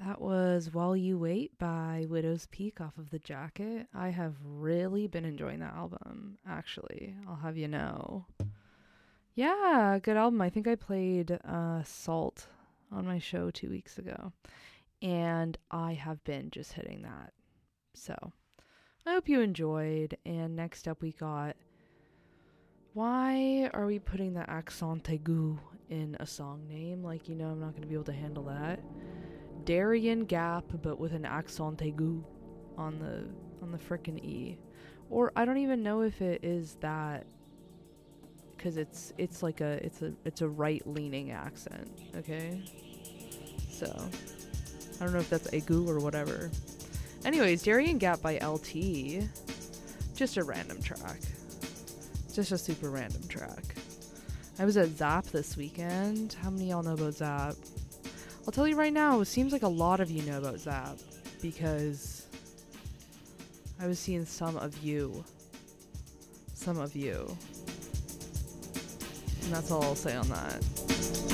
That was While You Wait by Widow's Peak off of The Jacket. I have really been enjoying that album, actually. I'll have you know. Yeah, good album. I think I played Salt on my show 2 weeks ago. And I have been just hitting that. So I hope you enjoyed. And next up we got Why Are We Putting the Accent Aigu in a song name? Like, I'm not going to be able to handle that. Darien Gap, but with an accent aigu on the frickin' E. Or I don't even know if it is that, because it's a right leaning accent, okay? So I don't know if that's aigu or whatever. Anyways, Darien Gap by LT. Just a random track. Just a super random track. I was at Zap this weekend. How many of y'all know about Zap? I'll tell you right now, it seems like a lot of you know about Zap, because I was seeing some of you. And that's all I'll say on that.